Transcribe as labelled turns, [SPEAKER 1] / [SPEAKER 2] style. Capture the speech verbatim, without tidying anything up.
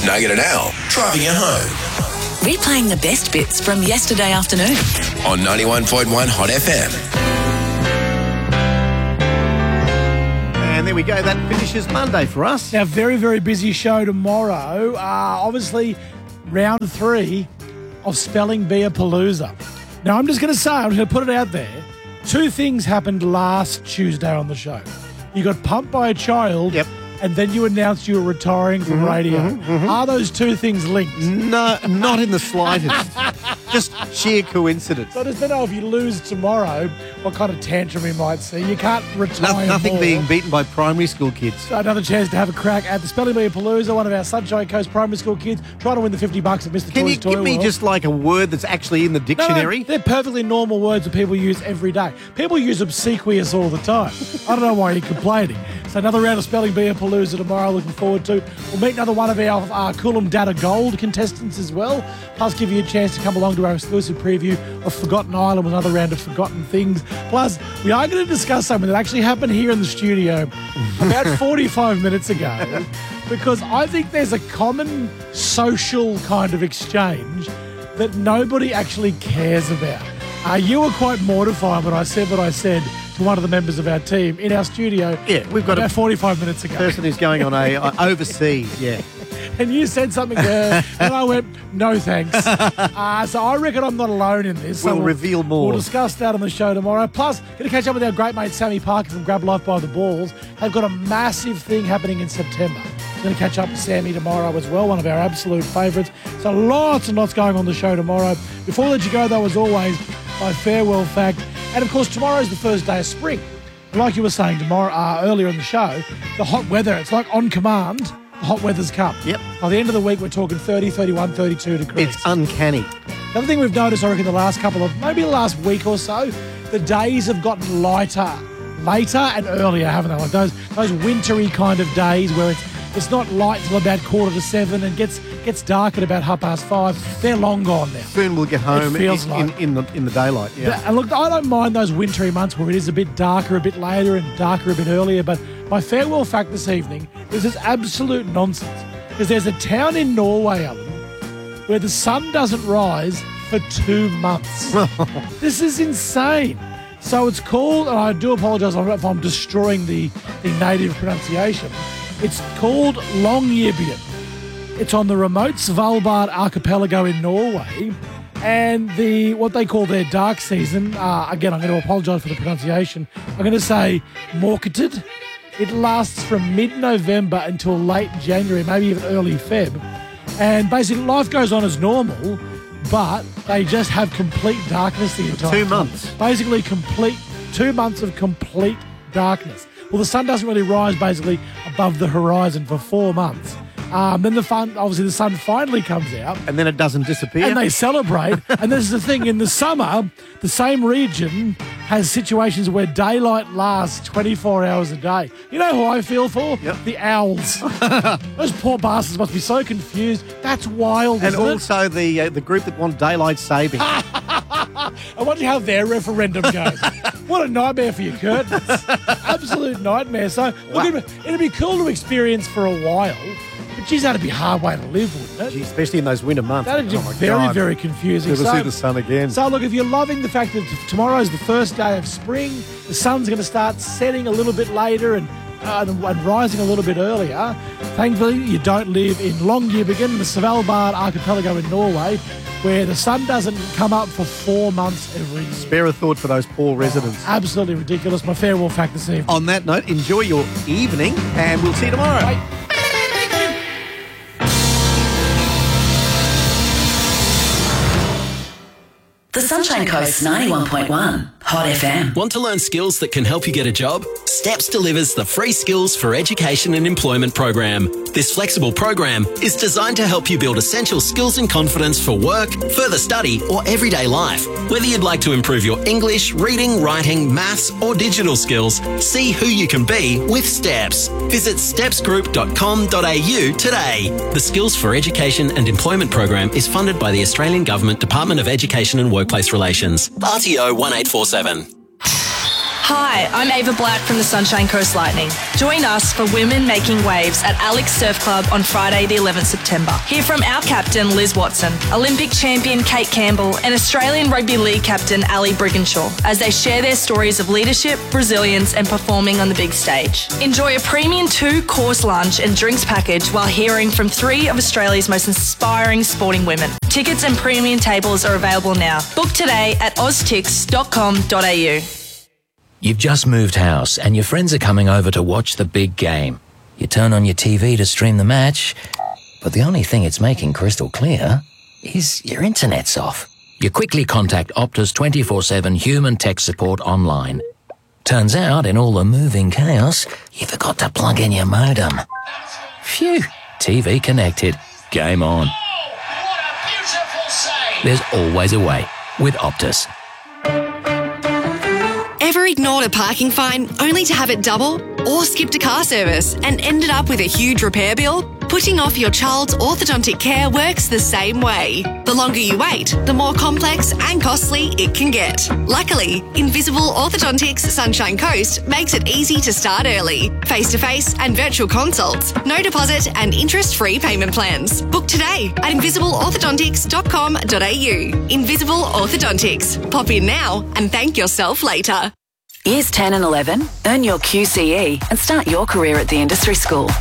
[SPEAKER 1] Nugget and Al, driving you home.
[SPEAKER 2] Replaying the best bits from yesterday afternoon.
[SPEAKER 1] On ninety-one point one Hot F M.
[SPEAKER 3] And there we go. That finishes Monday for us.
[SPEAKER 4] Now, very, very busy show tomorrow. Uh, obviously, round three of Spelling Bee Palooza. Now, I'm just going to say, I'm going to put it out there. Two things happened last Tuesday on the show. You got pumped by a child.
[SPEAKER 3] Yep.
[SPEAKER 4] And then you announced you were retiring from
[SPEAKER 3] mm-hmm,
[SPEAKER 4] radio.
[SPEAKER 3] Mm-hmm, mm-hmm.
[SPEAKER 4] Are those two things linked?
[SPEAKER 3] No, not in the slightest. Just sheer coincidence.
[SPEAKER 4] So I just don't know if you lose tomorrow, what kind of tantrum you might see. You can't retire
[SPEAKER 3] No, nothing
[SPEAKER 4] more.
[SPEAKER 3] being beaten by primary school kids.
[SPEAKER 4] So another chance to have a crack at the Spelling Bee Palooza, one of our Sunshine Coast primary school kids trying to win the fifty bucks at Mister
[SPEAKER 3] Can
[SPEAKER 4] Toys
[SPEAKER 3] you give
[SPEAKER 4] Toy
[SPEAKER 3] me
[SPEAKER 4] World.
[SPEAKER 3] just like a word that's actually in the
[SPEAKER 4] No,
[SPEAKER 3] dictionary?
[SPEAKER 4] no, they're perfectly normal words that people use every day. People use obsequious all the time. I don't know why you're complaining. So another round of Spelling Bee Palooza tomorrow, looking forward to. We'll meet another one of our uh, Coolum Data Gold contestants as well, plus give you a chance to come along to our exclusive preview of Forgotten Island with another round of Forgotten Things. Plus, we are going to discuss something that actually happened here in the studio about forty-five minutes ago, because I think there's a common social kind of exchange that nobody actually cares about. Uh, you were quite mortified when I said what I said to one of the members of our team in our studio.
[SPEAKER 3] Yeah, we've got
[SPEAKER 4] about
[SPEAKER 3] a
[SPEAKER 4] forty-five minutes ago.
[SPEAKER 3] person who's going on a uh, overseas, yeah.
[SPEAKER 4] And you said something there, and I went, no thanks. Uh, so I reckon I'm not alone in this. So
[SPEAKER 3] We'll reveal more.
[SPEAKER 4] We'll discuss that on the show tomorrow. Plus, going to catch up with our great mate Sammy Parker from Grab Life by the Balls. They've got a massive thing happening in September. Going to catch up with Sammy tomorrow as well, one of our absolute favourites. So lots and lots going on the show tomorrow. Before I let you go, though, as always, my farewell fact. And, of course, tomorrow's the first day of spring. And like you were saying tomorrow uh, earlier in the show, the hot weather, it's like on command, the hot weather's come.
[SPEAKER 3] Yep.
[SPEAKER 4] By the end of the week, we're talking thirty, thirty-one, thirty-two degrees.
[SPEAKER 3] It's uncanny.
[SPEAKER 4] The other thing we've noticed, I reckon, the last couple of, maybe the last week or so, the days have gotten lighter, later and earlier, haven't they? Like those those wintry kind of days where it's it's not light till about quarter to seven and gets gets dark at about half past five. They're long gone now.
[SPEAKER 3] Soon we'll get home
[SPEAKER 4] It feels
[SPEAKER 3] in,
[SPEAKER 4] like-
[SPEAKER 3] in, in the in the daylight. Yeah.
[SPEAKER 4] And look, I don't mind those wintry months where it is a bit darker, a bit later, and darker a bit earlier. But my farewell fact this evening is this absolute nonsense. Because there's a town in Norway, Alan, where the sun doesn't rise for two months. This is insane. So it's called, and I do apologise if I'm destroying the, the native pronunciation, it's called Longyearbyen. It's on the remote Svalbard archipelago in Norway, and the what they call their dark season, uh, again, I'm going to apologise for the pronunciation, I'm going to say Morketed. It lasts from mid-November until late January, maybe even early Feb. And basically life goes on as normal, but they just have complete darkness the entire
[SPEAKER 3] Two
[SPEAKER 4] time.
[SPEAKER 3] months.
[SPEAKER 4] Basically complete, two months of complete darkness. Well, the sun doesn't really rise basically above the horizon for four months. Um, then the fun, obviously the sun finally comes out.
[SPEAKER 3] And then it doesn't disappear.
[SPEAKER 4] And they celebrate. And this is the thing, in the summer, the same region has situations where daylight lasts twenty-four hours a day. You know who I feel for?
[SPEAKER 3] Yep.
[SPEAKER 4] The owls. Those poor bastards must be so confused. That's wild,
[SPEAKER 3] and
[SPEAKER 4] isn't
[SPEAKER 3] also the uh, the group that want daylight saving.
[SPEAKER 4] I wonder how their referendum goes. What a nightmare for you, Kurt. Absolute nightmare. So, look,
[SPEAKER 3] Wow.
[SPEAKER 4] it'd, it'd be cool to experience for a while. But geez, that'd be a hard way to live, wouldn't it?
[SPEAKER 3] Gee, especially in those winter months.
[SPEAKER 4] That'd be
[SPEAKER 3] Oh my
[SPEAKER 4] very,
[SPEAKER 3] God.
[SPEAKER 4] very confusing.
[SPEAKER 3] Never
[SPEAKER 4] so,
[SPEAKER 3] see the sun again.
[SPEAKER 4] So, look, if you're loving the fact that tomorrow's the first day of spring, the sun's going to start setting a little bit later and, uh, and rising a little bit earlier. Thankfully, you don't live in Longyearbyen, the Svalbard archipelago in Norway, where the sun doesn't come up for four months every year.
[SPEAKER 3] Spare a thought for those poor residents.
[SPEAKER 4] Absolutely ridiculous. My farewell fact this evening.
[SPEAKER 3] On that note, enjoy your evening, and we'll see you tomorrow.
[SPEAKER 4] Bye.
[SPEAKER 2] The Sunshine Coast ninety-one point one Hot F M.
[SPEAKER 5] Want to learn skills that can help you get a job? Steps delivers the free Skills for Education and Employment program. This flexible program is designed to help you build essential skills and confidence for work, further study, or everyday life. Whether you'd like to improve your English, reading, writing, maths, or digital skills, see who you can be with Steps. Visit steps group dot com dot a u today. The Skills for Education and Employment program is funded by the Australian Government Department of Education and Workplace Relations. R T O one eight four seven.
[SPEAKER 6] Hi, I'm Ava Black from the Sunshine Coast Lightning. Join us for Women Making Waves at Alex Surf Club on Friday the eleventh of September. Hear from our captain Liz Watson, Olympic champion Kate Campbell and Australian Rugby League captain Ali Brigginshaw as they share their stories of leadership, resilience and performing on the big stage. Enjoy a premium two-course lunch and drinks package while hearing from three of Australia's most inspiring sporting women. Tickets and premium tables are available now. Book today at oztix dot com dot a u.
[SPEAKER 7] You've just moved house and your friends are coming over to watch the big game. You turn on your T V to stream the match, but the only thing it's making crystal clear is your internet's off. You quickly contact Optus twenty-four seven human tech support online. Turns out, in all the moving chaos, you forgot to plug in your modem. Phew, T V connected. Game on. There's always a way with Optus.
[SPEAKER 8] Ever ignored a parking fine only to have it double? Or skipped a car service and ended up with a huge repair bill? Putting off your child's orthodontic care works the same way. The longer you wait, the more complex and costly it can get. Luckily, Invisible Orthodontics Sunshine Coast makes it easy to start early. Face-to-face and virtual consults, no deposit and interest-free payment plans. Book today at invisible orthodontics dot com dot a u. Invisible Orthodontics. Pop in now and thank yourself later.
[SPEAKER 2] Years ten and eleven, earn your Q C E and start your career at the industry school.